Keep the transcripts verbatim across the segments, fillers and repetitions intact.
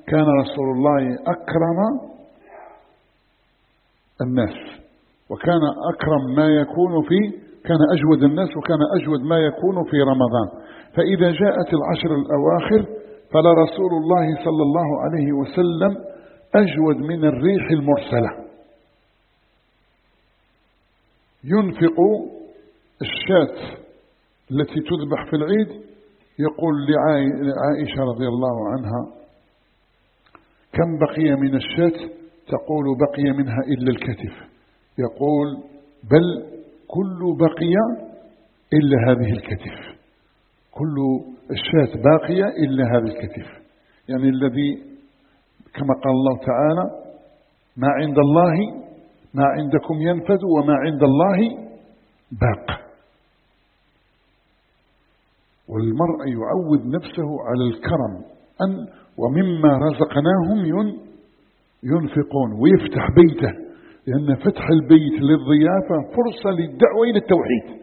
كان رسول الله أكرم الناس، وكان أكرم ما يكون في كان أجود الناس، وكان أجود ما يكون في رمضان. فإذا جاءت العشر الأواخر فلا رسول الله صلى الله عليه وسلم أجود من الريح المرسلة. ينفق الشاة التي تذبح في العيد، يقول لعائشة رضي الله عنها: كم بقي من الشاة؟ تقول: بقي منها إلا الكتف. يقول: بل كل بقي إلا هذه الكتف، كل الشاة باقية إلا هذا الكتف. يعني الذي كما قال الله تعالى: ما عند الله ما عندكم ينفذ وما عند الله باق. والمرء يعود نفسه على الكرم، أن ومما رزقناهم ينفقون، ويفتح بيته، لأن فتح البيت للضيافة فرصة للدعوة إلى التوحيد،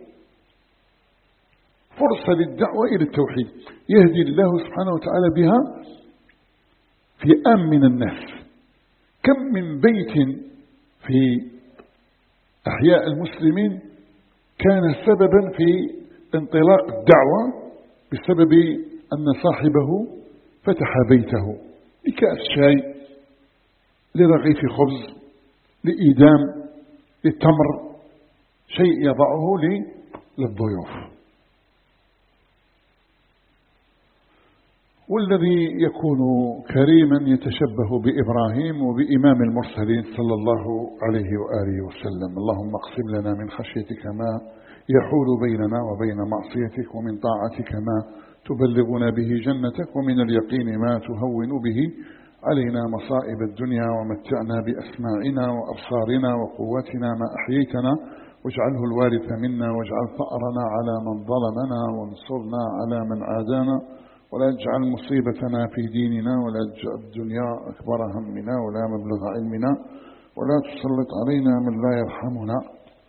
فرصة للدعوة إلى التوحيد يهدي الله سبحانه وتعالى بها فئام من الناس. كم من بيت في أحياء المسلمين كان سببا في انطلاق الدعوة بسبب أن صاحبه فتح بيته لكأس شاي، لرغيف خبز، لإيدام، للتمر، شيء يضعه للضيوف. والذي يكون كريما يتشبه بإبراهيم وبإمام المرسلين صلى الله عليه وآله وسلم. اللهم اقسم لنا من خشيتك ما يحول بيننا وبين معصيتك، ومن طاعتك ما تبلغنا به جنتك، ومن اليقين ما تهون به علينا مصائب الدنيا، ومتعنا بأسماعنا وأبصارنا وقوتنا ما أحييتنا، واجعله الوارث منا، واجعل ثأرنا على من ظلمنا، وانصرنا على من عادانا، ولا تجعل مصيبتنا في ديننا، ولا تجعل الدنيا أكبر همنا ولا مبلغ علمنا، ولا تسلط علينا من لا يرحمنا.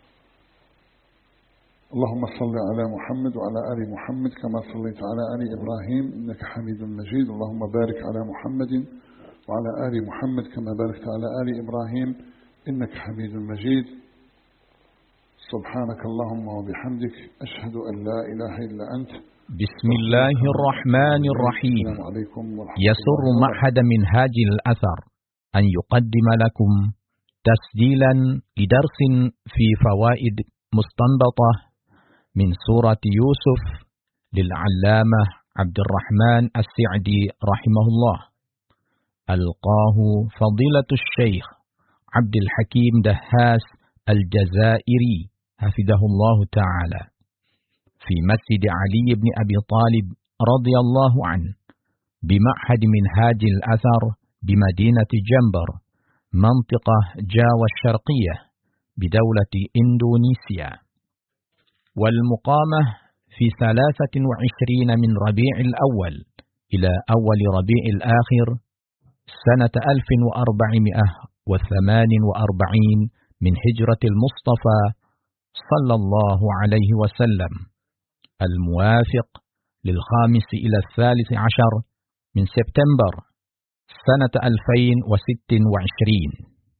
اللهم صل على محمد وعلى آل محمد كما صليت على آل إبراهيم إنك حميد مجيد. اللهم بارك على محمد وعلى آل محمد كما باركت على آل إبراهيم إنك حميد مجيد. سبحانك اللهم وبحمدك أشهد أن لا إله إلا أنت. بسم الله الرحمن الرحيم. يسر معهد منهاج الأثر أن يقدم لكم تسجيلا لدرس في فوائد مستنبطة من سورة يوسف للعلامة عبد الرحمن السعدي رحمه الله. ألقاه فضيلة الشيخ عبد الحكيم دهاس الجزائري حفظه الله تعالى في مسجد علي بن أبي طالب رضي الله عنه بمعهد منهاج الأثر بمدينة جنبر منطقة جاوة الشرقية بدولة إندونيسيا، والمقامة في ثلاثة وعشرين من ربيع الأول إلى أول ربيع الآخر سنة ألف وأربعمائة وثمان وأربعين من هجرة المصطفى صلى الله عليه وسلم، الموافق للخامس إلى الثالث عشر من سبتمبر سنة ألفين وست وعشرين،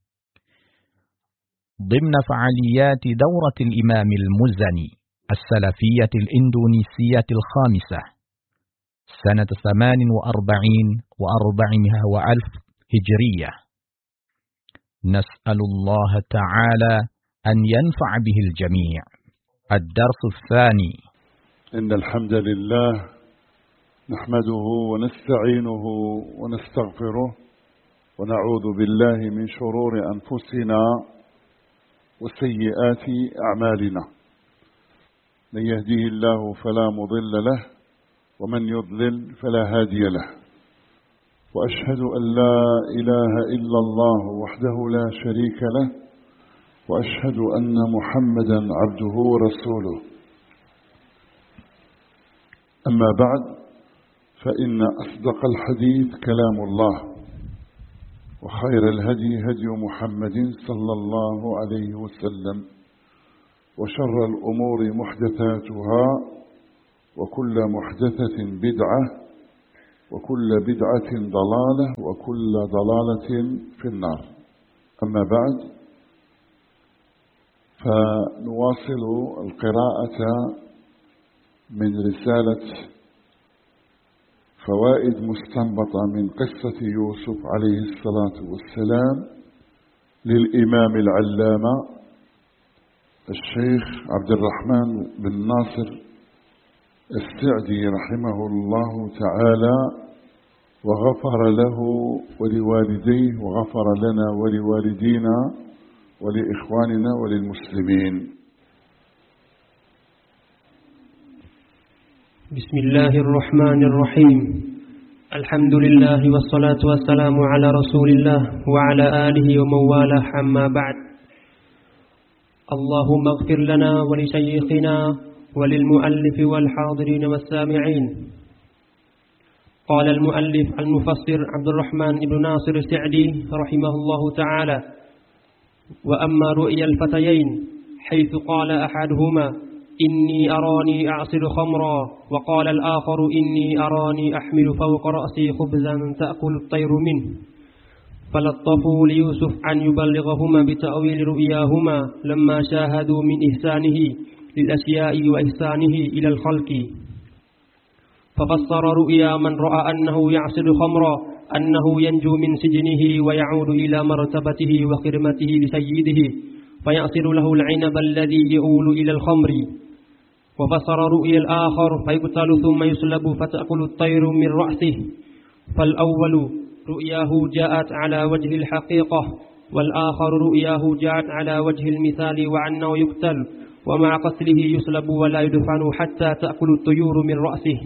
ضمن فعاليات دورة الإمام المزني السلفية الإندونيسية الخامسة سنة ثمان وأربعين وأربعمائة وألف هجرية. نسأل الله تعالى أن ينفع به الجميع. الدرس الثاني. إن الحمد لله نحمده ونستعينه ونستغفره، ونعوذ بالله من شرور أنفسنا وسيئات أعمالنا. من يهديه الله فلا مضل له، ومن يضلل فلا هادي له. وأشهد أن لا إله إلا الله وحده لا شريك له، وأشهد أن محمدا عبده ورسوله. أما بعد، فإن أصدق الحديث كلام الله، وخير الهدي هدي محمد صلى الله عليه وسلم، وشر الأمور محدثاتها، وكل محدثة بدعة، وكل بدعة ضلالة وكل ضلالة في النار. أما بعد، فنواصل القراءة من رسالة فوائد مستنبطة من قصة يوسف عليه الصلاة والسلام للإمام العلامة الشيخ عبد الرحمن بن ناصر السعدي رحمه الله تعالى، وغفر له ولوالديه وغفر لنا ولوالدينا ولإخواننا وللمسلمين. بسم الله الرحمن الرحيم. الحمد لله والصلاة والسلام على رسول الله وعلى آله ومن والاه، أما بعد. اللهم اغفر لنا ولشيخنا وللمؤلف والحاضرين والسامعين. قال المؤلف المفسر عبد الرحمن بن ناصر السعدي رحمه الله تعالى: وأما رؤيا الفتيين حيث قال أحدهما إني أراني أعصر خمرا، وقال الآخر إني أراني أحمل فوق رأسي خبزا تأكل الطير منه، فلطفوا ليوسف أن يبلغهما بتأويل رؤياهما لما شاهدوا من إحسانه للأشياء وإحسانه إلى الخلق. ففسر رؤيا من رأى أنه يعصر خمرا أنه ينجو من سجنه ويعود إلى مرتبته وخرمته لسيده فيعصر له العنب الذي يؤول إلى الخمر. وفسر رؤيا الآخر فيقتل ثم يسلب فتأكل الطير من رأسه. فالأول رؤياه جاءت على وجه الحقيقة، والآخر رؤياه جاءت على وجه المثال، وأنه يقتل ومع قتله يسلب ولا يدفن حتى تأكل الطيور من رأسه.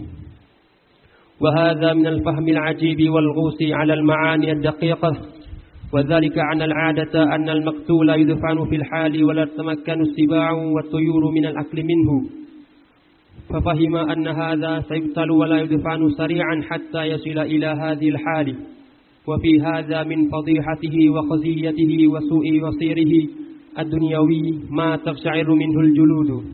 وهذا من الفهم العجيب والغوص على المعاني الدقيقة، وذلك عن العادة أن المقتول يدفن في الحال ولا تتمكن السباع والطيور من الأكل منه، ففهم أن هذا سيقتل ولا يدفن سريعا حتى يصل إلى هذه الحال. وفي هذا من فضيحته وخزيته وسوء مصيره الدنيوي ما تقشعر منه الجلود.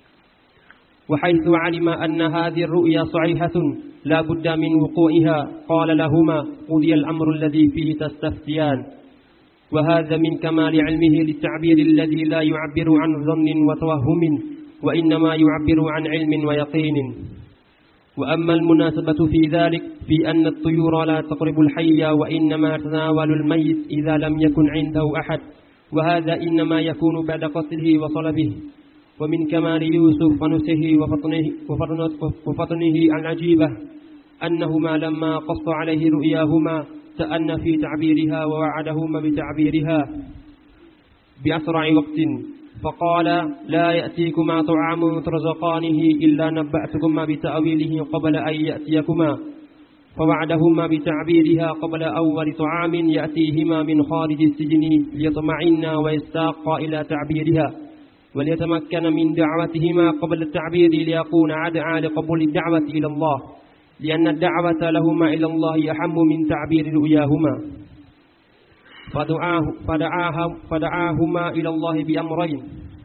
وحيث علم أن هذه الرؤيا صحيحة لا بد من وقوعها قال لهما: قضي الأمر الذي فيه تستفتيان. وهذا من كمال علمه للتعبير الذي لا يعبر عن ظن وتوهم، وإنما يعبر عن علم ويقين. وأما المناسبة في ذلك في أن الطيور لا تقرب الحي، وإنما تناول الميت إذا لم يكن عنده أحد، وهذا إنما يكون بعد قتله وصلبه. ومن كمال يوسف ونسه وفطنه, وفطنه, وفطنه العجيبة أنهما لما قص عليه رؤياهما تأنى في تعبيرها ووعدهما بتعبيرها بأسرع وقت، فقال: لا يأتيكما طعام ترزقانه إلا نبأتكما بتأويله قبل أن يأتيكما، فوعدهما بتعبيرها قبل أول طعام يأتيهما من خارج السجن ليطمعنا ويستاقا إلى تعبيرها وليتمكن من دعوتهما قبل التعبير ليكون عدعا لقبول الدعوة إلى الله، لأن الدعوة لهما إلى الله أحم من تعبير رؤياهما. فدعاه فدعاه فدعاهما إلى الله بأمرين: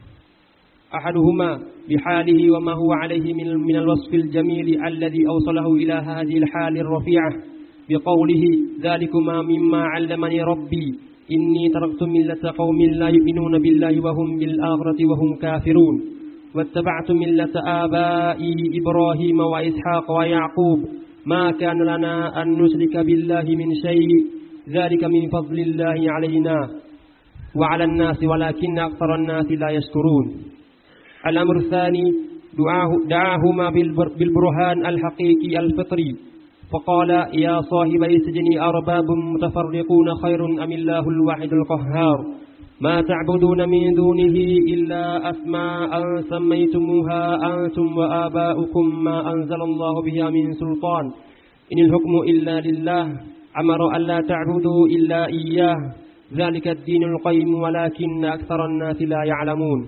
أحدهما بحاله وما هو عليه من من الوصف الجميل الذي أوصله إلى هذه الحال الرفيعة بقوله: ذلكما مما علمني ربي إني تركت ملة قوم لا يؤمنون بالله وهم بالآخرة وهم كافرون، واتبعت ملة آبائي إبراهيم وإسحاق ويعقوب، ما كان لنا أن نشرك بالله من شيء، ذلك من فضل الله علينا وعلى الناس ولكن أكثر الناس لا يشكرون. الأمر الثاني دعاه دعاهما بالبرهان الحقيقي الفطري، فقال: يا صاحبي السجن أرباب متفرقون خير أم الله الواحد القهار، ما تعبدون من دونه إلا أسماء سميتموها أنتم وآباؤكم ما أنزل الله بها من سلطان، إن الحكم إلا لله، أمر ألا تعبدوا إلا إياه، ذلك الدين القيم ولكن أكثر الناس لا يعلمون.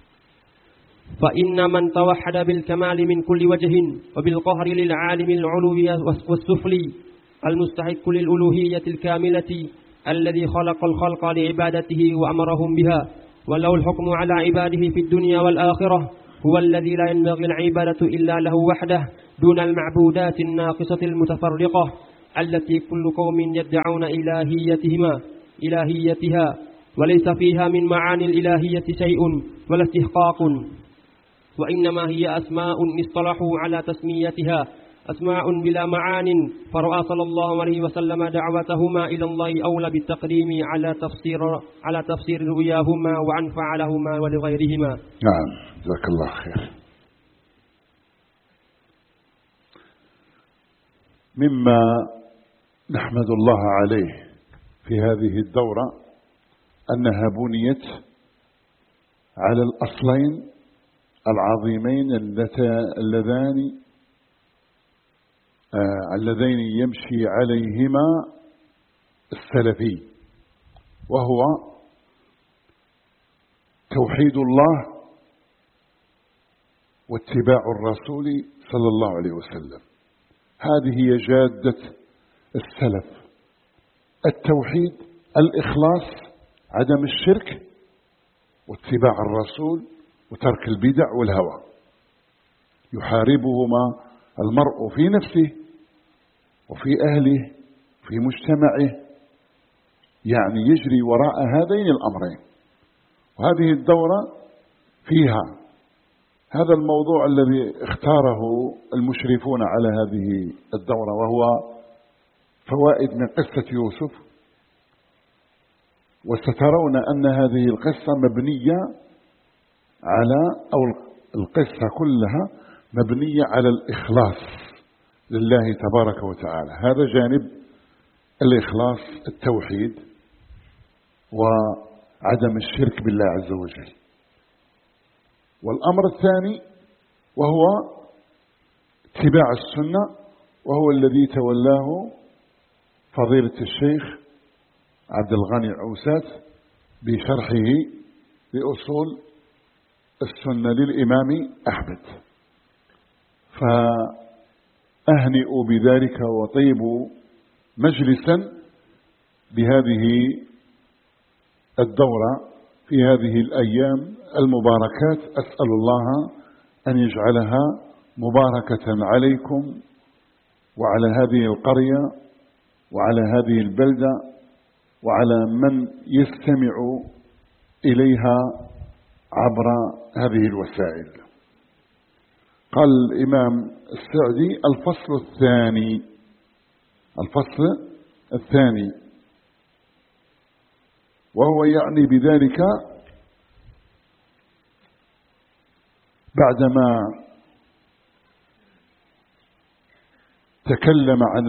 فإن من توحد بالكمال من كل وجه وبالقهر للعالم العلوي والسفلي المستحق للألوهية الكاملة الذي خلق الخلق لعبادته وأمرهم بها، وله الحكم على عباده في الدنيا والآخرة، هو الذي لا ينبغي العبادة إلا له وحده دون المعبودات الناقصة المتفرقة التي كل قوم يدعون إلهيتهما إلهيتها وليس فيها من معاني الإلهية شيء ولا استحقاق، وإنما هي أسماء اصطلحوا على تسميتها أسماء بلا معان، فرأى صلى الله عليه وسلم دعوتهما إلى الله أولى بالتقديم على تفسير على تفسير رؤياهما وأن فعلهما ولغيرهما. نعم، جزاك الله خير. مما نحمد الله عليه في هذه الدورة أنها بنيت على الأصلين العظيمين اللذان آه اللذين يمشي عليهما السلفي، وهو توحيد الله واتباع الرسول صلى الله عليه وسلم. هذه هي جادة السلف: التوحيد، الإخلاص، عدم الشرك، واتباع الرسول وترك البدع والهوى. يحاربهما المرء في نفسه وفي أهله في مجتمعه، يعني يجري وراء هذين الأمرين. وهذه الدورة فيها هذا الموضوع الذي اختاره المشرفون على هذه الدورة، وهو فوائد من قصة يوسف. وسترون أن هذه القصة مبنية على أو القصة كلها مبنية على الإخلاص لله تبارك وتعالى. هذا جانب الإخلاص، التوحيد وعدم الشرك بالله عز وجل. والأمر الثاني وهو اتباع السنة، وهو الذي تولاه فضيلة الشيخ عبد الغني العوسات بشرحه لأصول السنة للإمام أحمد. فأهنئوا بذلك وطيبوا مجلسا بهذه الدورة في هذه الأيام المباركات. أسأل الله أن يجعلها مباركة عليكم وعلى هذه القرية وعلى هذه البلدة وعلى من يستمع إليها عبر هذه الوسائل. قال الإمام السعدي: الفصل الثاني الفصل الثاني وهو يعني بذلك بعدما تكلم عن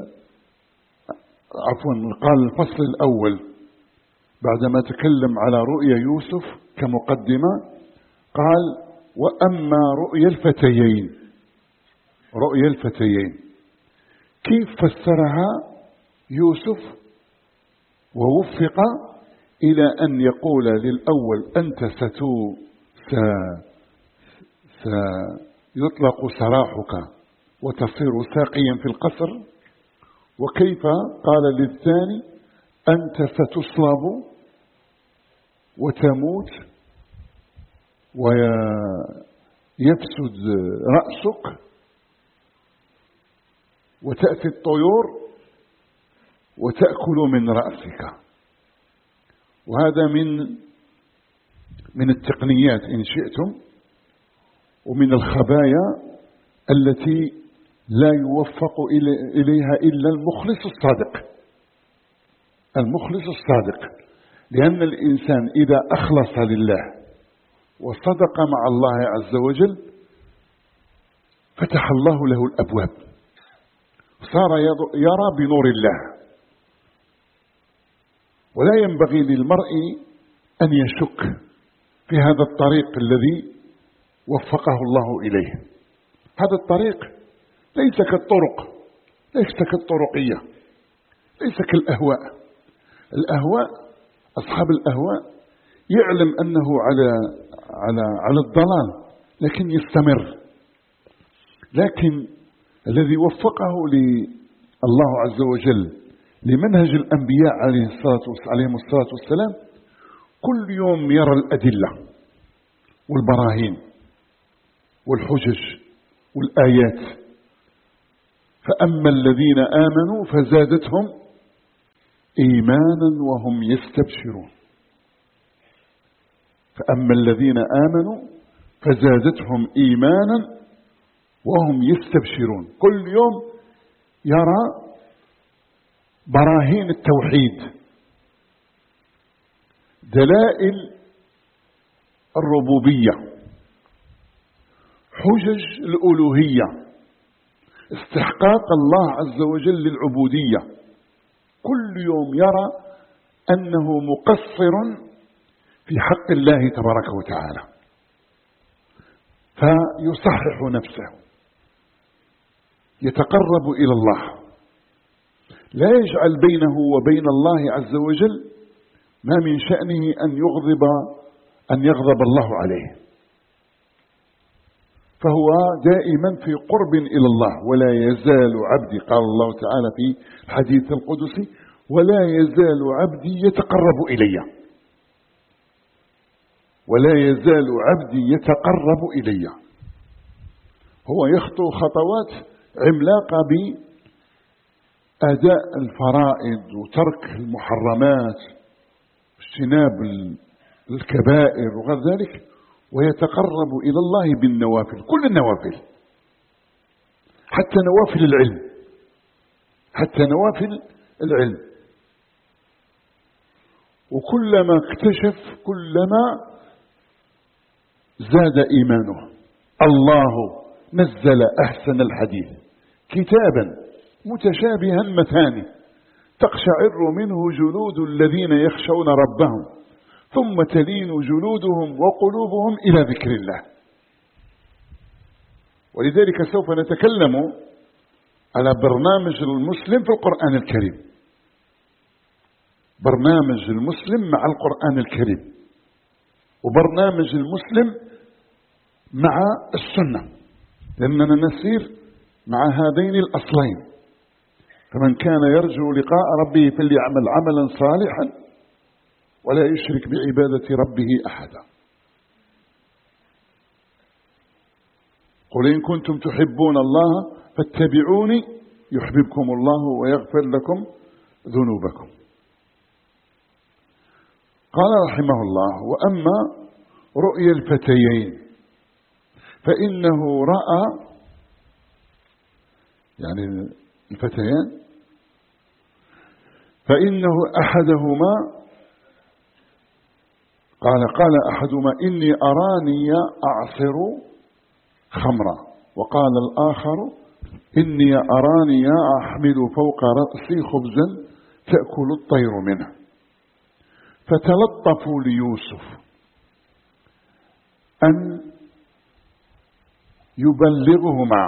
عفوا قال الفصل الأول بعدما تكلم على رؤيا يوسف كمقدمة، قال: وأما رؤيا الفتيين رؤيا الفتيين كيف فسرها يوسف ووفق إلى أن يقول للأول: أنت ستو سيطلق سراحك وتصير ساقيا في القصر، وكيف قال للثاني: أنت ستصلب وتموت ويفسد رأسك وتأتي الطيور وتأكل من رأسك. وهذا من من التقنيات إن شئتم، ومن الخبايا التي لا يوفق إليها إلا المخلص الصادق المخلص الصادق لأن الإنسان إذا أخلص لله وصدق مع الله عز وجل فتح الله له الأبواب، صار يرى بنور الله. ولا ينبغي للمرء أن يشك في هذا الطريق الذي وفقه الله إليه. هذا الطريق ليس كالطرق ليس كالطرقية ليس كالأهواء. الأهواء أصحاب الأهواء يعلم أنه على على على الضلال لكن يستمر. لكن الذي وفقه لله عز وجل لمنهج الأنبياء عليه الصلاة عليهم الصلاة والسلام كل يوم يرى الأدلة والبراهين والحجج والآيات. فأما الذين آمنوا فزادتهم إيمانا وهم يستبشرون. فأما الذين آمنوا فزادتهم إيمانا وهم يستبشرون. كل يوم يرى براهين التوحيد، دلائل الربوبية، حجج الألوهية، استحقاق الله عز وجل للعبودية. كل يوم يرى أنه مقصر في حق الله تبارك وتعالى، فيصحح نفسه، يتقرب إلى الله، لا يجعل بينه وبين الله عز وجل ما من شأنه أن يغضب أن يغضب الله عليه. فهو دائما في قرب إلى الله. ولا يزال عبدي، قال الله تعالى في الحديث القدسي: ولا يزال عبدي يتقرب إلي، ولا يزال عبدي يتقرب إلي. هو يخطو خطوات عملاقة بأداء الفرائض وترك المحرمات واجتناب الكبائر وغير ذلك، ويتقرب إلى الله بالنوافل، كل النوافل، حتى نوافل العلم، حتى نوافل العلم. وكلما اكتشف كلما زاد إيمانه. الله نزل أحسن الحديث كتابا متشابها مثاني تقشعر منه جلود الذين يخشون ربهم ثم تلين جلودهم وقلوبهم إلى ذكر الله. ولذلك سوف نتكلم على برنامج المسلم في القرآن الكريم، برنامج المسلم مع القرآن الكريم، وبرنامج المسلم مع السنة، لأننا نسير مع هذين الأصلين. فمن كان يرجو لقاء ربه فليعمل عملا صالحا ولا يشرك بعبادة ربه أحدا. قل إن كنتم تحبون الله فاتبعوني يحببكم الله ويغفر لكم ذنوبكم. قال رحمه الله: وأما رؤيا الفتيين فإنه رأى، يعني الفتيان، فإنه أحدهما قال قال أحدهما: إني أراني أعصر خمرا، وقال الآخر: إني أراني أحمل فوق رأسي خبزا تأكل الطير منه. فتلطفوا ليوسف أن يبلغهما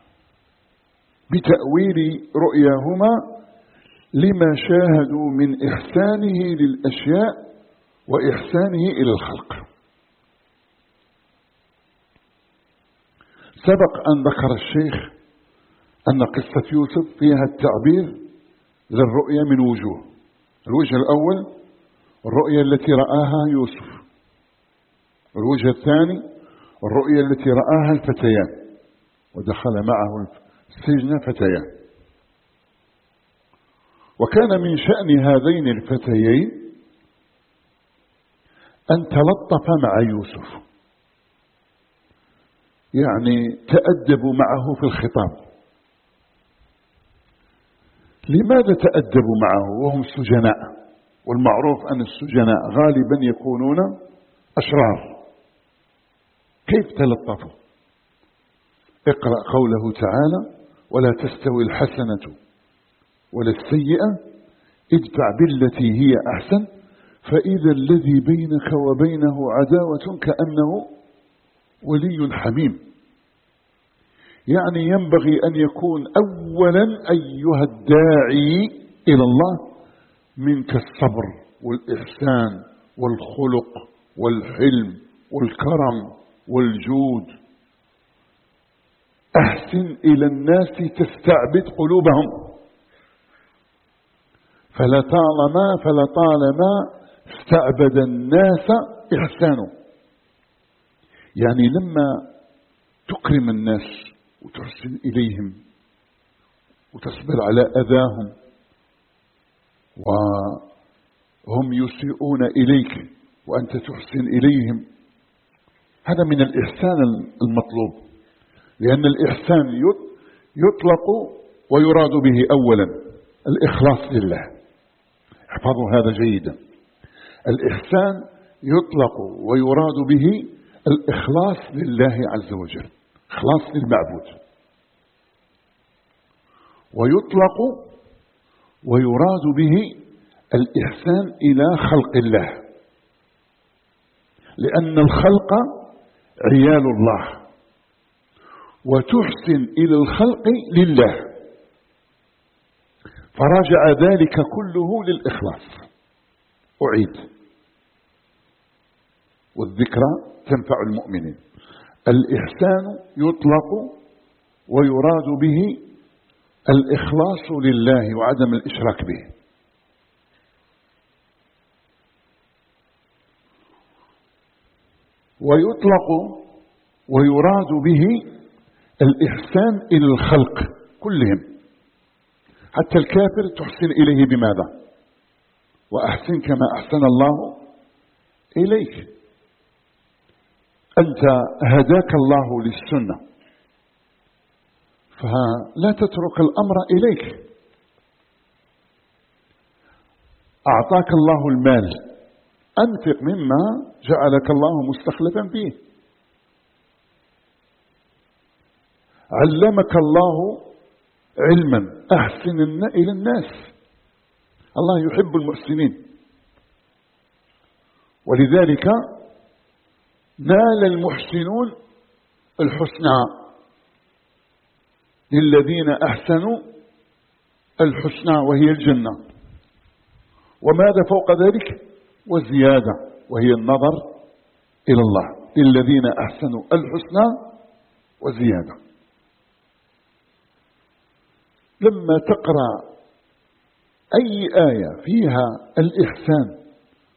بتأويل رؤياهما لما شاهدوا من إحسانه للأشياء وإحسانه إلى الخلق. سبق أن ذكر الشيخ أن قصة يوسف فيها التعبير للرؤيا من وجوه. الوجه الأول الرؤيا التي رآها يوسف، والوجه الثاني الرؤيا التي رآها الفتيان، ودخل معه السجن فتيان. وكان من شأن هذين الفتيين أن تلطف مع يوسف، يعني تأدبوا معه في الخطاب. لماذا تأدبوا معه وهم سجناء؟ والمعروف أن السجناء غالبا يكونون أشرار. كيف تلطفوا؟ اقرأ قوله تعالى: ولا تستوي الحسنة ولا السيئة ادفع بالتي هي أحسن فإذا الذي بينك وبينه عداوة كأنه ولي حميم. يعني ينبغي أن يكون أولا أيها الداعي إلى الله منك الصبر والإحسان والخلق والحلم والكرم والجود. أحسن إلى الناس تستعبد قلوبهم. فلطالما فلطالما استعبد الناس إحسانه. يعني لما تكرم الناس وتحسن إليهم وتصبر على أذاهم وهم يسيئون إليك وأنت تحسن إليهم، هذا من الإحسان المطلوب. لأن الإحسان يطلق ويراد به أولا الإخلاص لله. احفظوا هذا جيدا، الإحسان يطلق ويراد به الإخلاص لله عز وجل، إخلاص للمعبود، ويطلق ويراد به الإحسان إلى خلق الله، لأن الخلق عيال الله، وتحسن إلى الخلق لله، فرجع ذلك كله للإخلاص. أعيد والذكرى تنفع المؤمنين. الإحسان يطلق ويراد به الإخلاص لله وعدم الإشراك به، ويطلق ويراد به الإحسان إلى الخلق كلهم، حتى الكافر تحسن إليه بماذا؟ وأحسن كما أحسن الله إليك. أنت هداك الله للسنة، فلا تترك الأمر إليك. أعطاك الله المال، أنفق مما جعلك الله مستخلفا فيه. علمك الله علما، أحسن إلى الناس، الله يحب المحسنين. ولذلك نال المحسنون الحسنى، للذين أحسنوا الحسنى وهي الجنة، وماذا فوق ذلك؟ وزيادة، وهي النظر إلى الله. للذين أحسنوا الحسنى وزيادة. لما تقرأ أي آية فيها الإحسان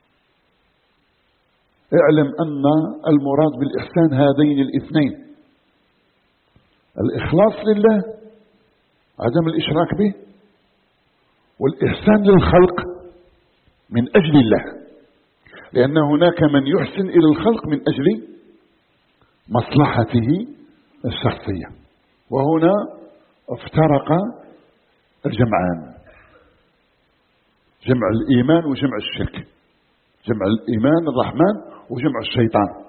اعلم أن المراد بالإحسان هذين الاثنين: الإخلاص لله، عدم الإشراك به، والإحسان للخلق من أجل الله، لأن هناك من يحسن إلى الخلق من أجل مصلحته الشخصية. وهنا افترق الجمعان، جمع الإيمان وجمع الشرك، جمع الإيمان الرحمن وجمع الشيطان.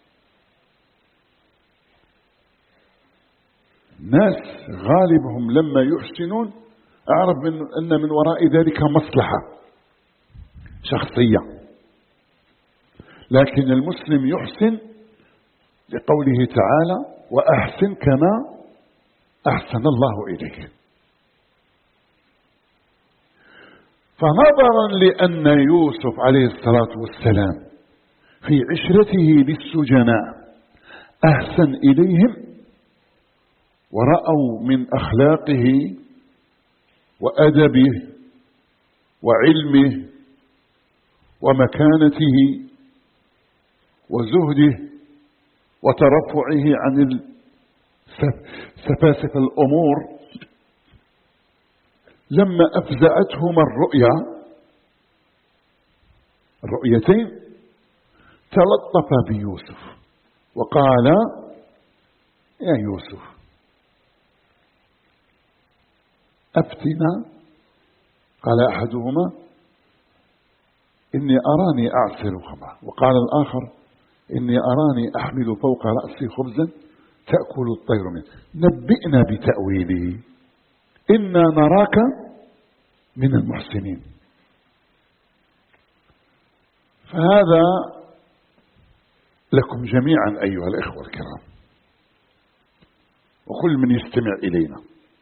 الناس غالبهم لما يحسنون أعرف من أن من وراء ذلك مصلحة شخصية، لكن المسلم يحسن لقوله تعالى: وأحسن كما أحسن الله إليك. فنظرا لأن يوسف عليه الصلاة والسلام في عشرته للسجناء أحسن إليهم، ورأوا من أخلاقه وأدبه وعلمه ومكانته وزهده وترفعه عن سفاسف الأمور، لما أفزعتهما الرؤيا الرؤيتين تلطف بيوسف وقال: يا يوسف أفتنا. قال أحدهما: إني أراني أعصر خمرا، وقال الآخر: إني أراني أحمل فوق رأسي خبزا تأكل الطير منه، نبئنا بتأويله إنا نراك من المحسنين. فهذا لكم جميعا أيها الإخوة الكرام، وكل من يستمع إلينا،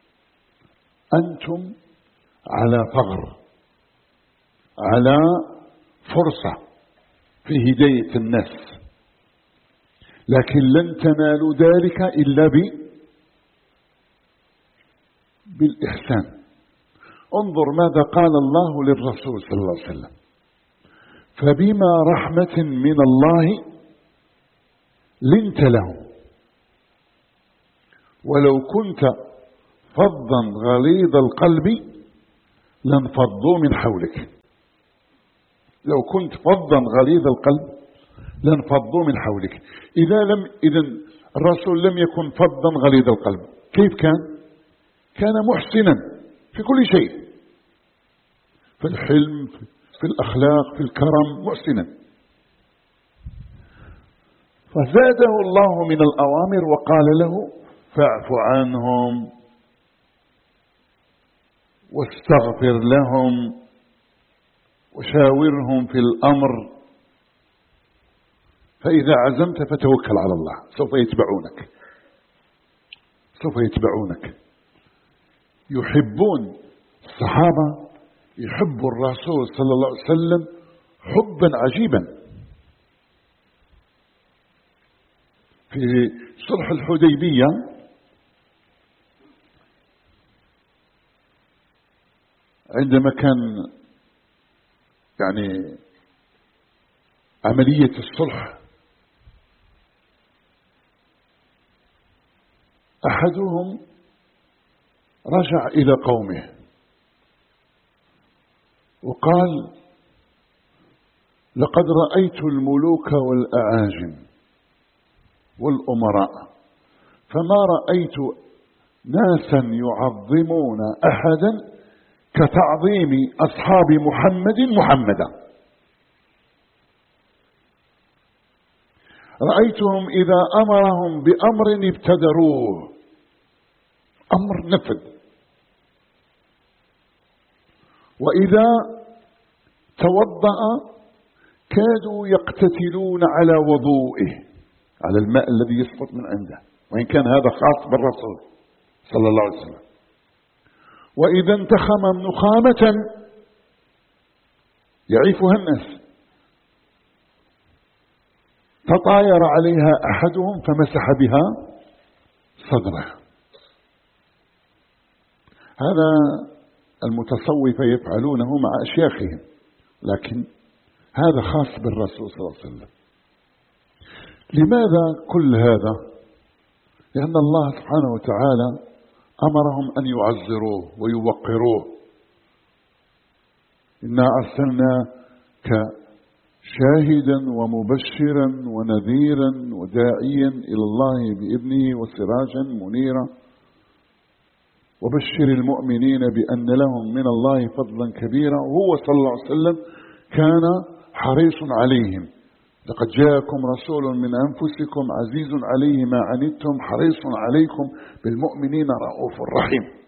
أنتم على ثغر، على فرصة في هداية الناس، لكن لن تنالوا ذلك إلا ب بالإحسان. انظر ماذا قال الله للرسول صلى الله عليه وسلم: فبما رحمة من الله لنت لهم ولو كنت فظا غليظ القلب لانفضوا من حولك. لو كنت فظا غليظ القلب لانفضوا من حولك. إذا لم إذن الرسول لم يكن فظا غليظ القلب، كيف كان؟ كان محسنا في كل شيء، في الحلم، في الأخلاق، في الكرم، محسنا. فزاده الله من الأوامر وقال له فاعف عنهم واستغفر لهم وشاورهم في الأمر، فإذا عزمت فتوكل على الله سوف يتبعونك، سوف يتبعونك. يحبون الصحابة، يحب الرسول صلى الله عليه وسلم حبا عجيبا. في صلح الحديبية عندما كان يعني عملية الصلح، أحدهم رجع إلى قومه وقال لقد رأيت الملوك والأعاجم والأمراء فما رأيت ناسا يعظمون أحدا كتعظيم أصحاب محمد محمدا. رأيتهم إذا أمرهم بأمر ابتدروه، أمر نفذ، وإذا توضأ كادوا يقتتلون على وضوئه، على الماء الذي يسقط من عنده، وإن كان هذا خاص بالرسول صلى الله عليه وسلم. وإذا انتخم نخامة يعيفها الناس تطاير عليها أحدهم فمسح بها صدره. هذا المتصوفة يفعلونه مع أشياخهم، لكن هذا خاص بالرسول صلى الله عليه وسلم. لماذا كل هذا؟ لأن الله سبحانه وتعالى أمرهم أن يعزروه ويوقروه. إنا أرسلناك شاهدا ومبشرا ونذيرا وداعيا إلى الله بإذنه وسراجا منيرا وبشر المؤمنين بأن لهم من الله فضلا كبيرا. وهو صلى الله عليه وسلم كان حريص عليهم. لقد جاءكم رسول من أنفسكم عزيز عليه ما عنتم حريص عليكم بالمؤمنين رؤوف رحيم.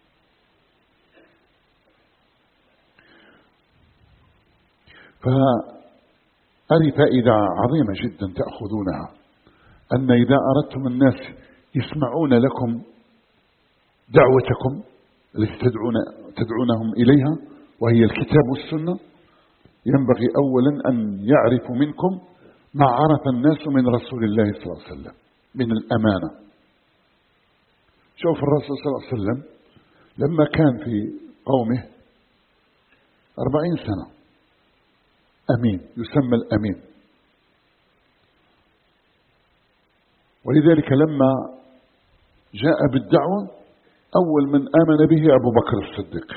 فهذه فائدة عظيمة جدا تأخذونها، أن إذا أردتم الناس يسمعون لكم دعوتكم التي تدعون تدعونهم إليها وهي الكتاب والسنة، ينبغي أولا أن يعرفوا منكم ما عرف الناس من رسول الله صلى الله عليه وسلم من الأمانة. شوف الرسول صلى الله عليه وسلم لما كان في قومه أربعين سنة أمين، يسمى الأمين. ولذلك لما جاء بالدعوة أول من آمن به أبو بكر الصديق،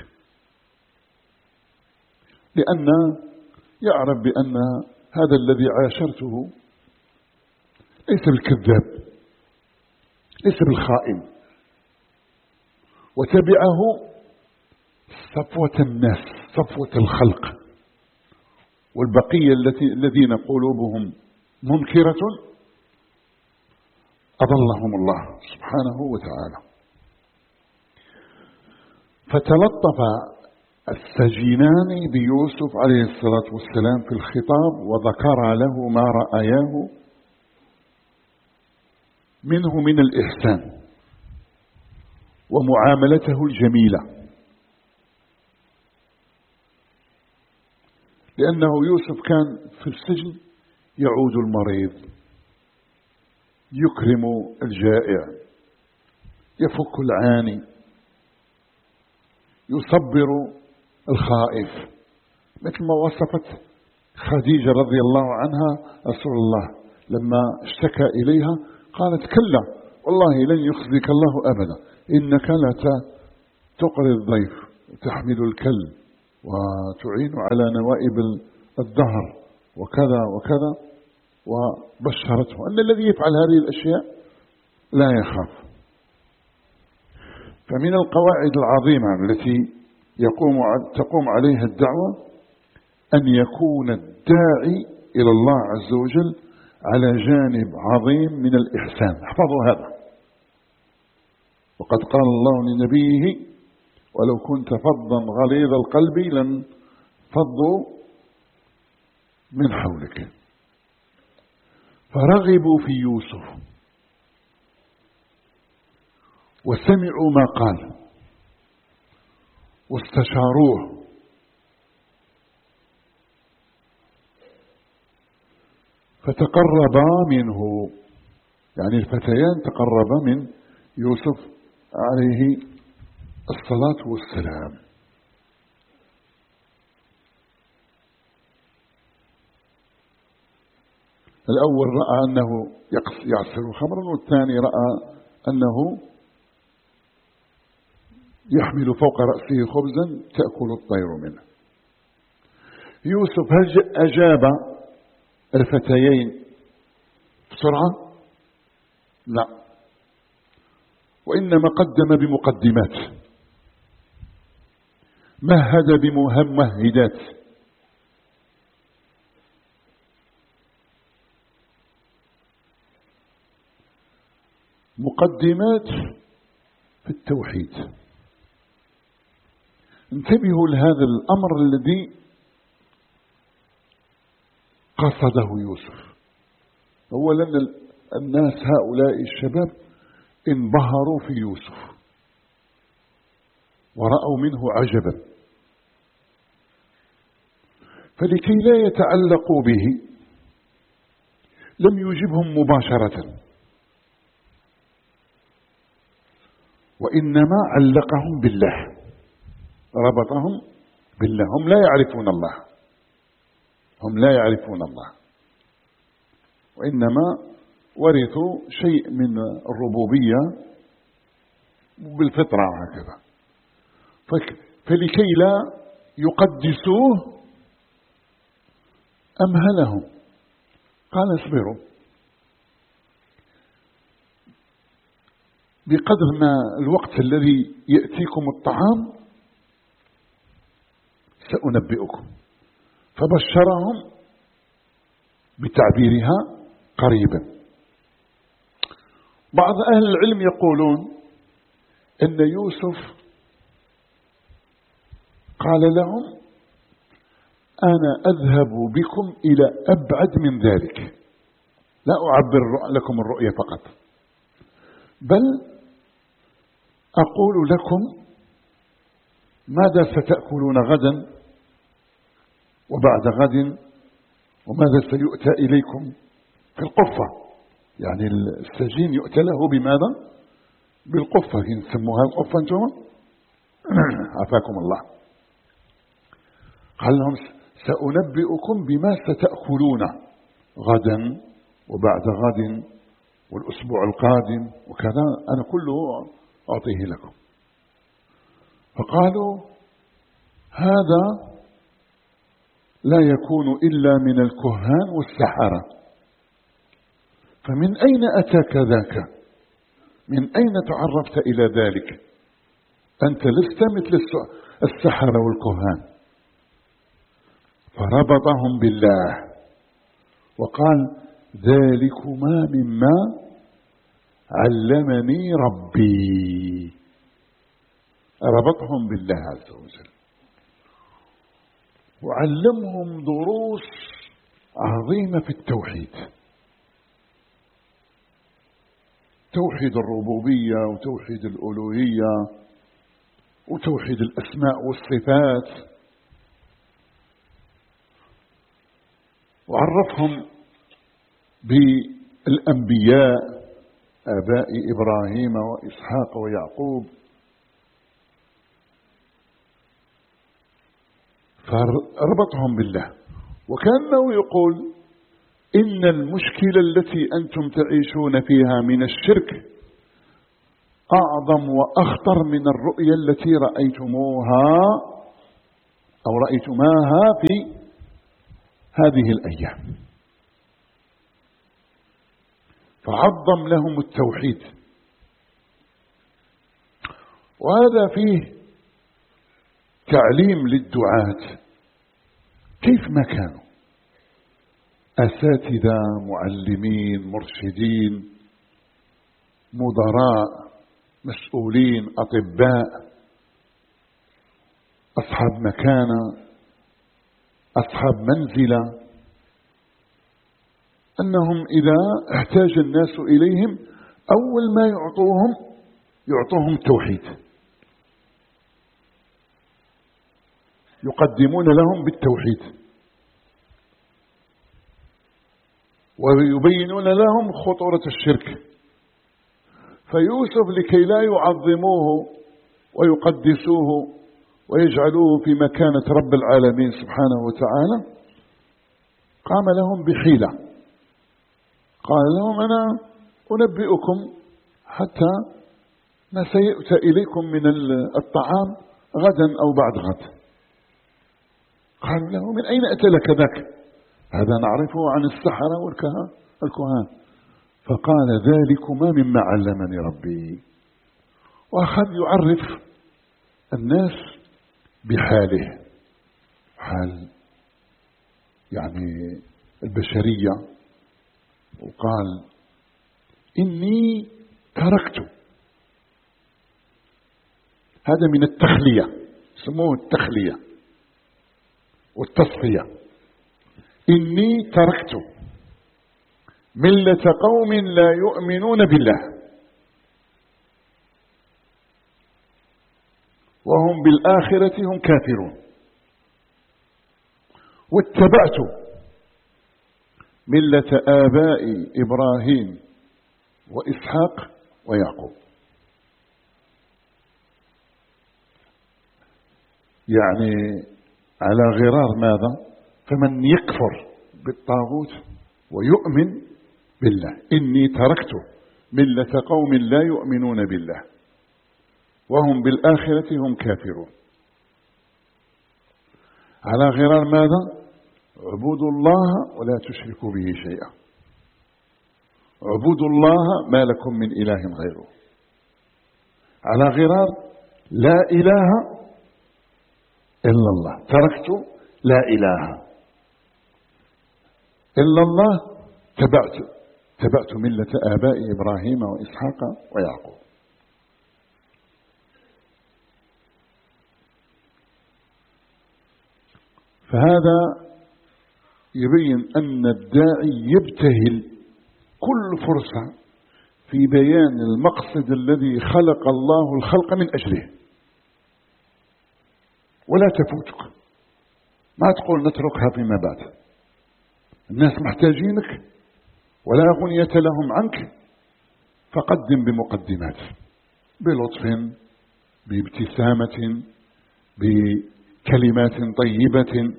لأن يعرف بأن هذا الذي عاشرته ليس بالكذاب، ليس بالخائن، وتبعه صفوة الناس، صفوة الخلق، والبقية التي الذين قلوبهم منكرة أضلهم الله سبحانه وتعالى. فتلطف السجينان بيوسف عليه الصلاة والسلام في الخطاب وذكر له ما رأياه منه من الإحسان ومعاملته الجميلة، لأنه يوسف كان في السجن يعود المريض، يكرم الجائع، يفك العاني، يصبر الخائف، مثل ما وصفت خديجة رضي الله عنها رسول الله لما اشتكى إليها قالت كلا والله لن يخزيك الله أبدا، إنك لا تقري الضيف وتحمل الكل وتعين على نوائب الدهر وكذا وكذا، وبشرته أن الذي يفعل هذه الأشياء لا يخاف. فمن القواعد العظيمة التي يقوم تقوم عليها الدعوة أن يكون الداعي إلى الله عز وجل على جانب عظيم من الإحسان. احفظوا هذا. وقد قال الله لنبيه: ولو كنت فظا غليظ القلب لانفضوا من حولك. فرغبوا في يوسف وسمعوا ما قال واستشاروه، فتقربا منه، يعني الفتيان تقربا من يوسف عليه الصلاة والسلام. الأول رأى أنه يعصر خمرا، والثاني رأى أنه يحمل فوق رأسه خبزا تأكل الطير منه. يوسف هل أجاب الفتيين بسرعة؟ لا، وإنما قدم بمقدمات، مهد بممهدات. مقدمات في التوحيد. انتبهوا لهذا الأمر الذي قصده يوسف. أولا الناس هؤلاء الشباب انبهروا في يوسف ورأوا منه عجبا، فلكي لا يتعلقوا به لم يجبهم مباشرة، وإنما علقهم بالله، ربطهم بالله. هم لا يعرفون الله، هم لا يعرفون الله، وإنما ورثوا شيء من الربوبية بالفطرة هكذا. فلكي لا يقدسوه أمهلهم، قال: اصبروا، بقدر ما الوقت الذي يأتيكم الطعام سأنبئكم. فبشرهم بتعبيرها قريبا. بعض أهل العلم يقولون أن يوسف قال لهم: أنا أذهب بكم إلى أبعد من ذلك، لا أعبر لكم الرؤية فقط، بل أقول لكم ماذا ستأكلون غدا وبعد غد، وماذا سيؤتى إليكم في القفة. يعني السجين يؤتى له بماذا؟ بالقفة، يسموها القفة أنتم عافاكم الله. قال لهم: سأنبئكم بما ستأكلون غدا وبعد غد والأسبوع القادم وكذا، أنا كله أعطيه لكم. فقالوا: هذا لا يكون إلا من الكهان والسحرة، فمن أين أتاك ذاك؟ من أين تعرفت إلى ذلك؟ أنت لست مثل السحرة والكهان. فربطهم بالله وقال: ذلكما مما علمني ربي. ربطهم بالله عز وجل وعلمهم دروس عظيمة في التوحيد، توحيد الربوبية وتوحيد الألوهية وتوحيد الأسماء والصفات، وعرفهم بالأنبياء آباء إبراهيم وإسحاق ويعقوب. فربطهم بالله، وكأنه يقول: إن المشكلة التي أنتم تعيشون فيها من الشرك أعظم وأخطر من الرؤيا التي رأيتموها أو رأيتماها في هذه الأيام. فعظم لهم التوحيد، وهذا فيه تعليم للدعاة كيف ما كانوا أساتذة، معلمين، مرشدين، مدراء، مسؤولين، أطباء، أصحاب مكانة، أصحاب منزلة، أنهم إذا احتاج الناس إليهم أول ما يعطوهم يعطوهم التوحيد، يقدمون لهم بالتوحيد ويبينون لهم خطورة الشرك. فيوسف لكي لا يعظموه ويقدسوه ويجعلوه في مكانة رب العالمين سبحانه وتعالى قام لهم بحيلة، قال لهم أنا أنبئكم حتى ما سيؤتى إليكم من الطعام غدا أو بعد غد. قالوا له من أين أتى لك ذاك؟ هذا نعرفه عن السحرة والكهان. فقال ذلكما مما علمني ربي، وأخذ يعرف الناس بحاله، حال يعني البشرية، وقال إني تركت، هذا من التخلية، سموه التخلية والتصفية. إني تركت ملة قوم لا يؤمنون بالله وهم بالآخرة هم كافرون، واتبعت ملة آبائي إبراهيم وإسحاق ويعقوب. يعني على غرار ماذا؟ فمن يكفر بالطاغوت ويؤمن بالله. إني تركت ملة قوم لا يؤمنون بالله وهم بالآخرة هم كافرون. على غرار ماذا؟ اعبدوا الله ولا تشركوا به شيئا، اعبدوا الله ما لكم من إله غيره. على غرار لا إله إلا الله، تركت لا إله إلا الله، تبعت تبعت ملة آبائي إبراهيم وإسحاق ويعقوب. فهذا يبين أن الداعي يبتهل كل فرصة في بيان المقصد الذي خلق الله الخلق من أجله، ولا تفوتك، ما تقول نتركها فيما بعد، الناس محتاجينك ولا غنية لهم عنك، فقدم بمقدمات، بلطف، بابتسامة، بكلمات طيبة.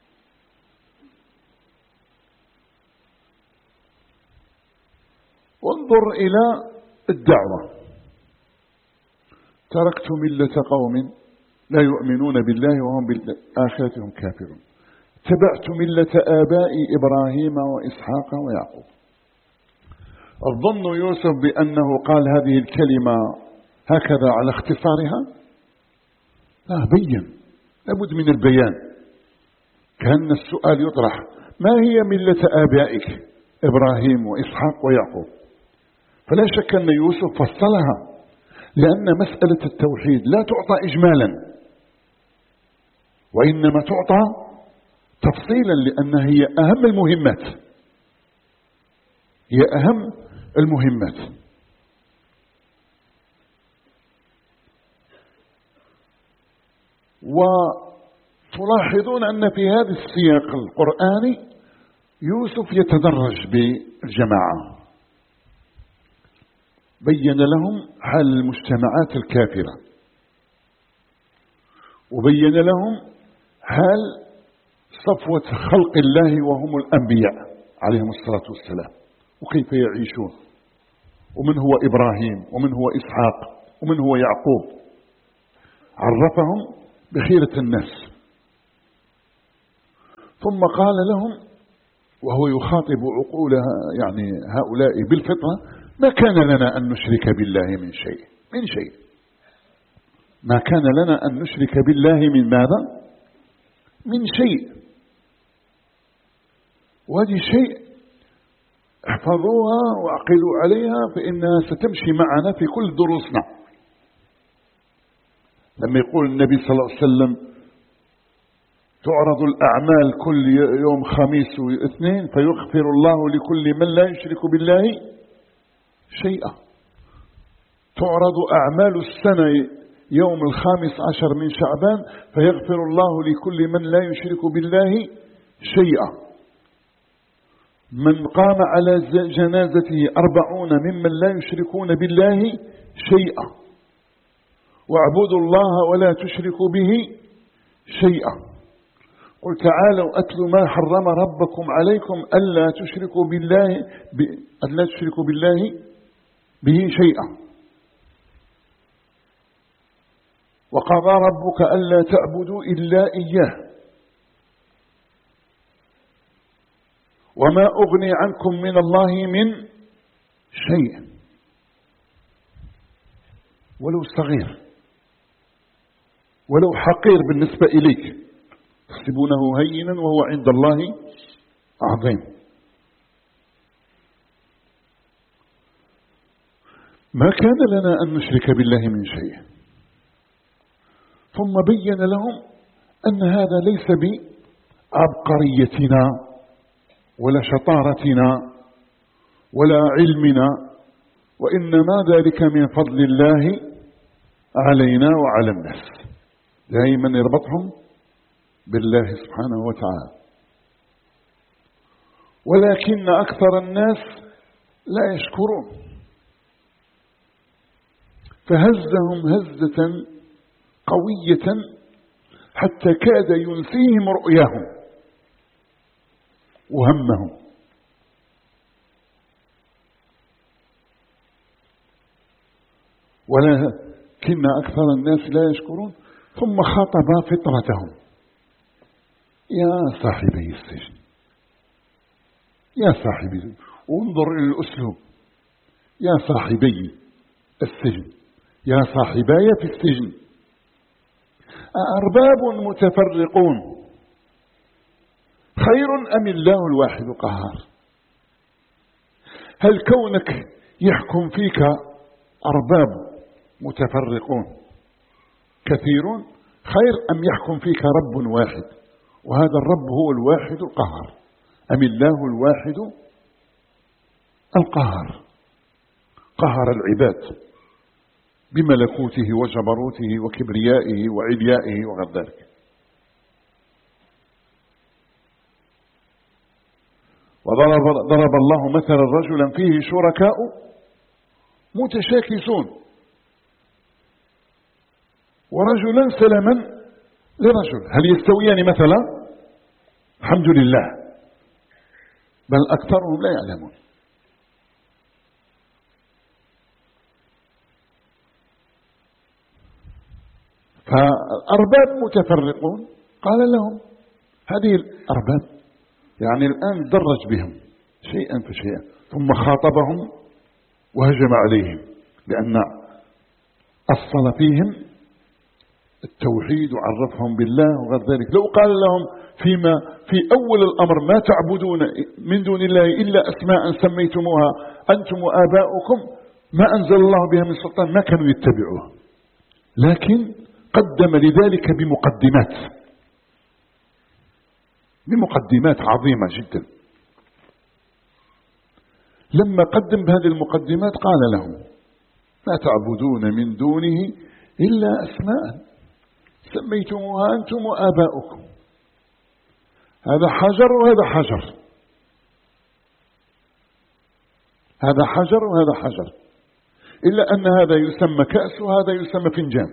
وانظر إلى الدعوة، تركت ملة قوم لا يؤمنون بالله وهم بالآخرة هم كافرون، تبعت ملة آبائي إبراهيم وإسحاق ويعقوب. الظن يوسف بأنه قال هذه الكلمة هكذا على اختصارها؟ لا، بين، لابد من البيان. كأن السؤال يطرح: ما هي ملة آبائك إبراهيم وإسحاق ويعقوب؟ فلا شك أن يوسف فصلها، لأن مسألة التوحيد لا تعطى إجمالا، وإنما تعطى تفصيلا، لأنها هي أهم المهمات، هي أهم المهمات. وتلاحظون أن في هذا السياق القرآني يوسف يتدرج بالجماعة، بين لهم حال المجتمعات الكافرة، وبين لهم حال صفوة خلق الله وهم الأنبياء عليهم الصلاة والسلام، وكيف يعيشون، ومن هو إبراهيم ومن هو إسحاق ومن هو يعقوب. عرفهم بخيرة الناس، ثم قال لهم وهو يخاطب عقولها يعني هؤلاء بالفطرة: ما كان لنا أن نشرك بالله من شيء من شيء ما كان لنا أن نشرك بالله من ماذا؟ من شيء. وهذه شيء احفظوها وعقلوا عليها، فإنها ستمشي معنا في كل دروسنا. لما يقول النبي صلى الله عليه وسلم: تعرض الأعمال كل يوم خميس واثنين فيغفر الله لكل من لا يشرك بالله شيئا. تعرض أعمال السنة يوم الخامس عشر من شعبان فيغفر الله لكل من لا يشرك بالله شيئا. من قام على جنازته أربعون ممن لا يشركون بالله شيئا. واعبدوا الله ولا تشركوا به شيئا. قل تعالوا أتلوا ما حرم ربكم عليكم ألا تشركوا بالله ب... ألا تشركوا بالله به شيئا. وقضى ربك ألا تعبدوا إلا إياه. وما أغني عنكم من الله من شيء ولو صغير ولو حقير بالنسبة إليك، تحسبونه هينا وهو عند الله عظيم. ما كان لنا أن نشرك بالله من شيء. ثم بين لهم أن هذا ليس بعبقريتنا ولا شطارتنا ولا علمنا، وإنما ذلك من فضل الله علينا وعلى الناس. دائما يربطهم بالله سبحانه وتعالى. ولكن أكثر الناس لا يشكرون، فهزهم هزة قوية حتى كاد ينسيهم رؤياهم وهمهم. ولكن أكثر الناس لا يشكرون. ثم خاطب فطرتهم: يا صاحبي السجن، يا صاحبي، وانظر إلى الأسلوب، يا صاحبي السجن، يا صاحباي في السجن، أأرباب متفرقون خير أم الله الواحد القهار؟ هل كونك يحكم فيك أرباب متفرقون كثيرون خير أم يحكم فيك رب واحد، وهذا الرب هو الواحد القهار؟ أم الله الواحد القهار قهر العباد بملكوته وجبروته وكبريائه وعليائه وغير ذلك. وضرب ضرب الله مثلا رجلا فيه شركاء متشاكسون، ورجلا سلما لرجل، هل يستويان مثلا؟ الحمد لله، بل أكثرهم لا يعلمون. فأرباب متفرقون قال لهم هذه الأرباب، يعني الآن درج بهم شيئا فشيئا، ثم خاطبهم وهجم عليهم، لأن أصل فيهم التوحيد وعرفهم بالله وغير ذلك. لو قال لهم فيما في أول الأمر: ما تعبدون من دون الله إلا أسماء سميتموها أنتم وآباؤكم ما أنزل الله بها من سلطان، ما كانوا يتبعوها. لكن قدم لذلك بمقدمات بمقدمات عظيمة جدا. لما قدم بهذه المقدمات قال لهم: ما تعبدون من دونه إلا أسماء سميتموها أنتم وآباؤكم. هذا حجر وهذا حجر، هذا حجر وهذا حجر، إلا أن هذا يسمى كأس وهذا يسمى فنجان.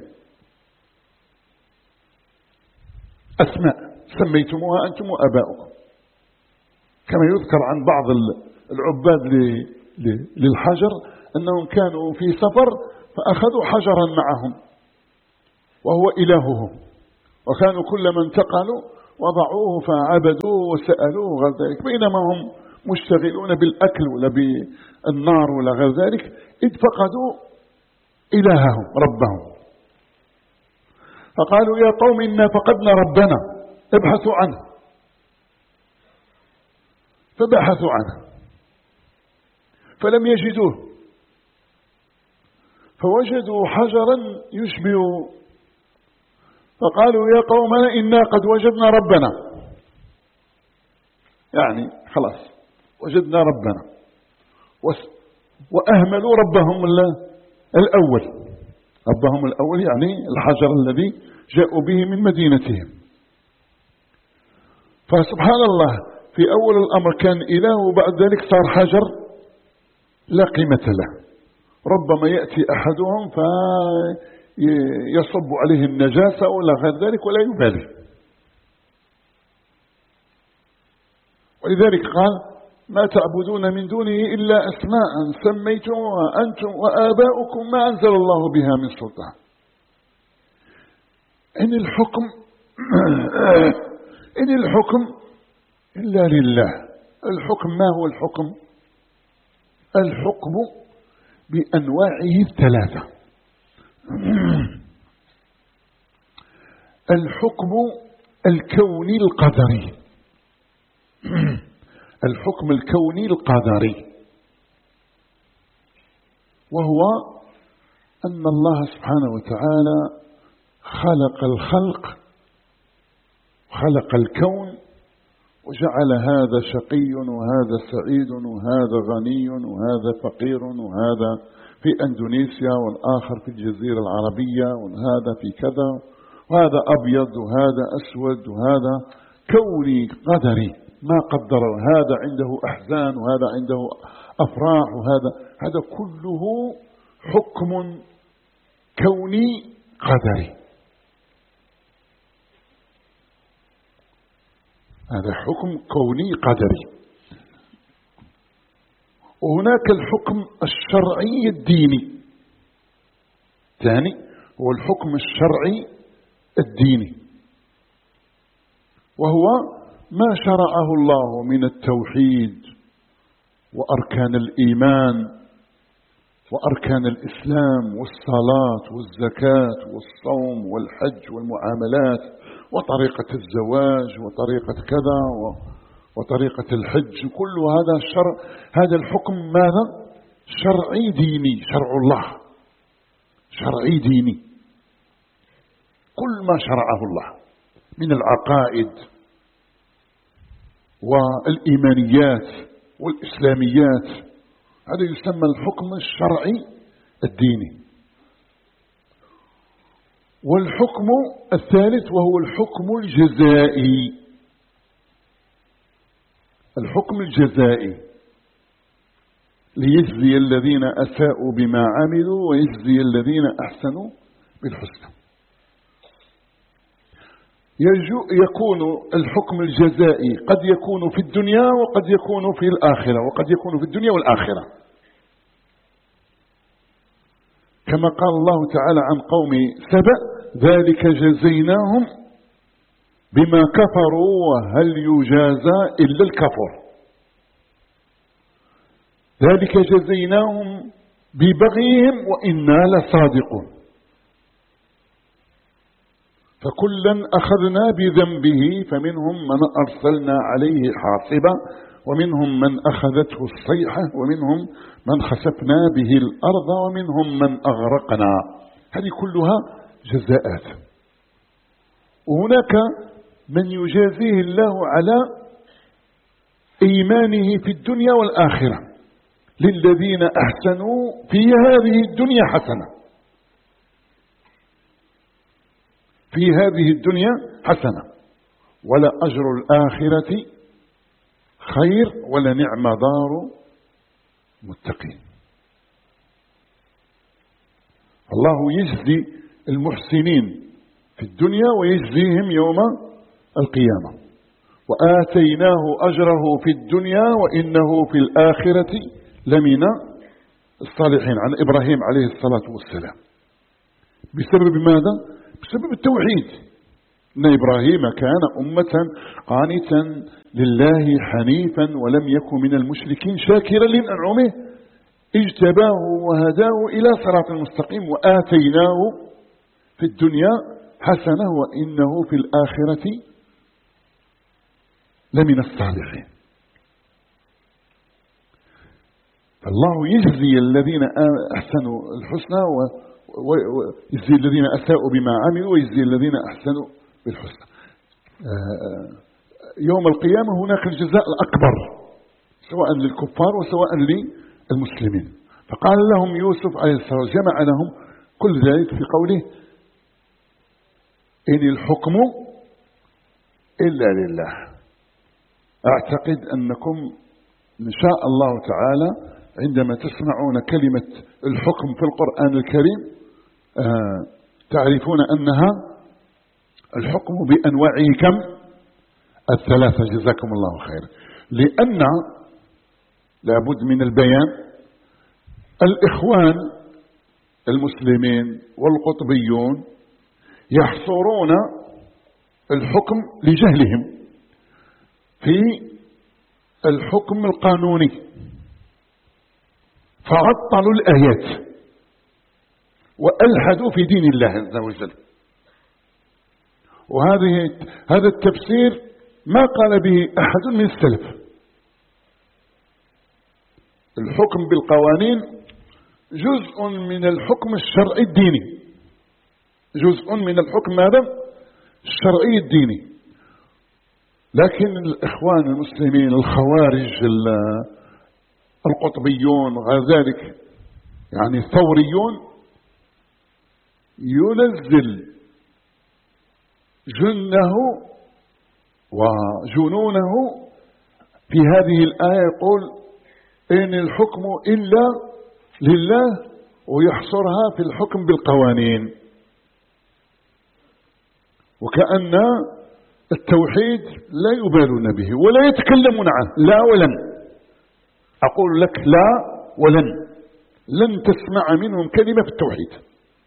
أسماء سميتموها أنتم وآباؤكم، كما يذكر عن بعض العباد للحجر أنهم كانوا في سفر فأخذوا حجرا معهم وهو إلههم، وكانوا كلما انتقلوا وضعوه فعبدوه وسألوه غير ذلك، بينما هم مشتغلون بالأكل ولا بالنار ولا غير ذلك إذ فقدوا إلههم ربهم. فقالوا يا قوم إنا فقدنا ربنا ابحثوا عنه، فبحثوا عنه فلم يجدوه، فوجدوا حجرا يشبه، فقالوا يا قومنا إنا قد وجدنا ربنا، يعني خلاص وجدنا ربنا، وأهملوا ربهم الأول، ربهم الأول يعني الحجر الذي جاءوا به من مدينتهم. فسبحان الله في أول الأمر كان إله، وبعد ذلك صار حجر لا قيمة له. ربما يأتي أحدهم فيصب عليه النجاسة ولا غير ذلك ولا يبالي. ولذلك قال ما تعبدون من دونه إلا أسماء سميتموها أنتم وآباؤكم ما أنزل الله بها من سلطان. إن الحكم إن الحكم إلا لله. الحكم ما هو الحكم؟ الحكم بأنواعه الثلاثة. الحكم الكوني القدري، الحكم الكوني القدري، وهو أن الله سبحانه وتعالى خلق الخلق، خلق الكون، وجعل هذا شقي وهذا سعيد وهذا غني وهذا فقير، وهذا في أندونيسيا والآخر في الجزيرة العربية، وهذا في كذا، وهذا أبيض وهذا أسود، وهذا كوني قدري ما قدر. هذا عنده أحزان وهذا عنده أفراح، وهذا هذا كله حكم كوني قدري. هذا حكم كوني قدري. وهناك الحكم الشرعي الديني، ثاني هو الحكم الشرعي الديني، وهو ما شرعه الله من التوحيد وأركان الإيمان وأركان الإسلام والصلاة والزكاة والصوم والحج والمعاملات وطريقة الزواج وطريقة كذا وطريقة الحج، كل هذا الشرع، هذا الحكم ماذا؟ شرعي ديني، شرع الله شرعي ديني. كل ما شرعه الله من العقائد والإيمانيات والإسلاميات، هذا يسمى الحكم الشرعي الديني. والحكم الثالث وهو الحكم الجزائي، الحكم الجزائي ليجزي الذين أساءوا بما عملوا ويجزي الذين أحسنوا بالحسنى. يكون الحكم الجزائي قد يكون في الدنيا وقد يكون في الآخرة، وقد يكون في الدنيا والآخرة، كما قال الله تعالى عن قوم سبأ ذلك جزيناهم بما كفروا وهل يجازى إلا الكفر. ذلك جزيناهم ببغيهم وإنا لصادقون. فكلا أخذنا بذنبه فمنهم من أرسلنا عليه حاصبا ومنهم من أخذته الصيحة ومنهم من خسفنا به الأرض ومنهم من أغرقنا. هذه كلها جزاءات. وهناك من يجازيه الله على إيمانه في الدنيا والآخرة. للذين أحسنوا في هذه الدنيا حسنة، في هذه الدنيا حسنة ولا أجر الآخرة خير ولا نعم دار متقين. الله يجزي المحسنين في الدنيا ويجزيهم يوم القيامة. وآتيناه أجره في الدنيا وإنه في الآخرة لمن الصالحين عن إبراهيم عليه الصلاة والسلام بسبب ماذا؟ بسبب التوحيد. إن إبراهيم كان أمة قانتا لله حنيفا ولم يكن من المشركين شاكرا لأنعمه اجتباه وهداه إلى صراط المستقيم وآتيناه في الدنيا حسنة وإنه في الآخرة لمن الصالحين. فالله يجزي الذين أحسنوا الحسنى ويجزي الذين أساءوا بما عملوا ويجزي الذين أحسنوا بالحسنى. يوم القيامة هناك الجزاء الأكبر سواء للكفار وسواء للمسلمين. فقال لهم يوسف عليه الصلاة والسلام جمع لهم كل ذلك في قوله إن الحكم إلا لله. أعتقد أنكم إن شاء الله تعالى عندما تسمعون كلمة الحكم في القرآن الكريم آه تعرفون أنها الحكم بأنواعه كم؟ الثلاثة. جزاكم الله خير. لأن لابد من البيان. الإخوان المسلمين والقطبيون يحصرون الحكم لجهلهم في الحكم القانوني فعطلوا الآيات وألحدوا في دين الله عز وجل. وهذه هذا التفسير ما قال به أحد من السلف. الحكم بالقوانين جزء من الحكم الشرعي الديني، جزء من الحكم هذا الشرعي الديني. لكن الإخوان المسلمين الخوارج القطبيون وغير ذلك يعني الثوريون ينزل جنه وجنونه في هذه الآية يقول إن الحكم إلا لله ويحصرها في الحكم بالقوانين وكأن التوحيد لا يبالون به ولا يتكلمون عنه لا ولن. أقول لك لا ولن لن تسمع منهم كلمة في التوحيد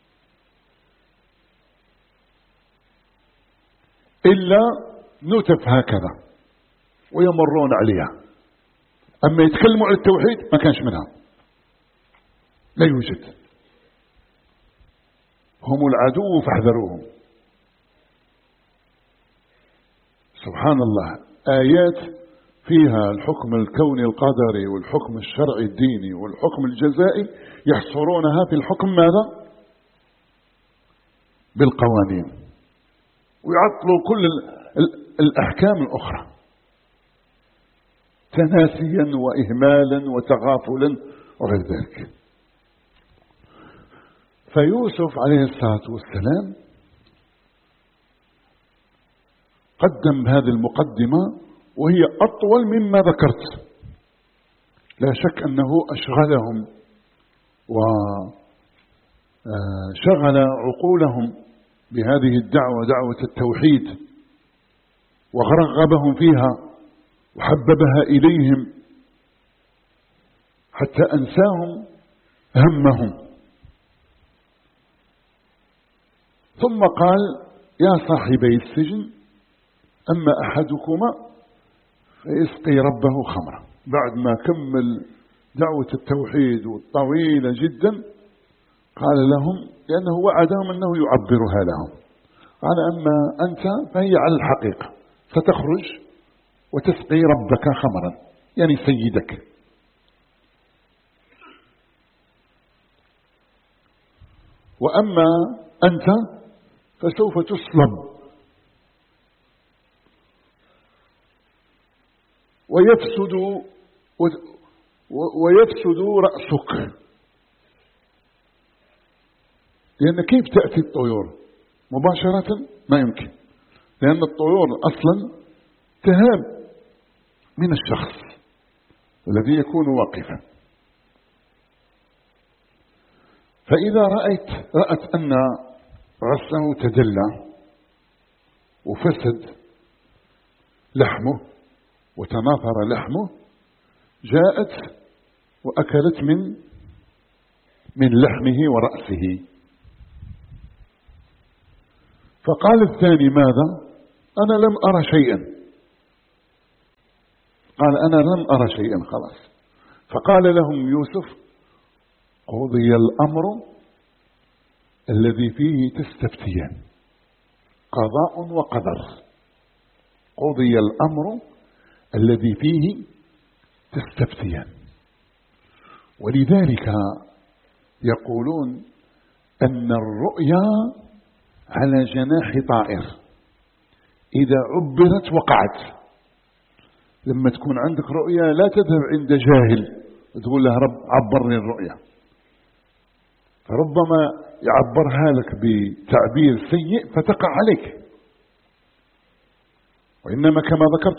إلا نتف هكذا ويمرون عليها. أما يتكلموا عن التوحيد ما كانش منها، لا يوجد. هم العدو فاحذروهم. سبحان الله، آيات فيها الحكم الكوني القدري والحكم الشرعي الديني والحكم الجزائي يحصرونها في الحكم ماذا؟ بالقوانين، ويعطلوا كل الأحكام الأخرى تناسيا وإهمالا وتغافلا وغير ذلك. فيوسف عليه الصلاة والسلام قدم هذه المقدمة وهي أطول مما ذكرت. لا شك أنه أشغلهم وشغل عقولهم بهذه الدعوة دعوة التوحيد ورغبهم فيها وحببها إليهم حتى أنساهم همهم. ثم قال يا صاحبي السجن أما أحدكما فيسقي ربه خمرا. بعد ما كمل دعوة التوحيد الطويلة جدا قال لهم لأنه وعدهم أنه يعبرها لهم قال أما أنت فهي على الحقيقة ستخرج وتسقي ربك خمرا يعني سيدك. وأما أنت فسوف تصلب ويفسد ويفسد رأسك. لأن كيف تأتي الطيور مباشرة؟ ما يمكن، لأن الطيور أصلا تهاب من الشخص الذي يكون واقفا. فإذا رأيت رأت أن رأسه تدلى وفسد لحمه وتناثر لحمه جاءت وأكلت من من لحمه ورأسه. فقال الثاني ماذا؟ أنا لم أرى شيئا. قال أنا لم أرى شيئا خلاص. فقال لهم يوسف قضي الأمر الذي فيه تستفتيان، قضاء وقدر. قضي الأمر الذي فيه تستفتيان. ولذلك يقولون أن الرؤيا على جناح طائر، إذا عبرت وقعت. لما تكون عندك رؤيا لا تذهب عند جاهل تقول له رب عبرني الرؤيا، فربما يعبرها لك بتعبير سيء فتقع عليك. وإنما كما ذكرت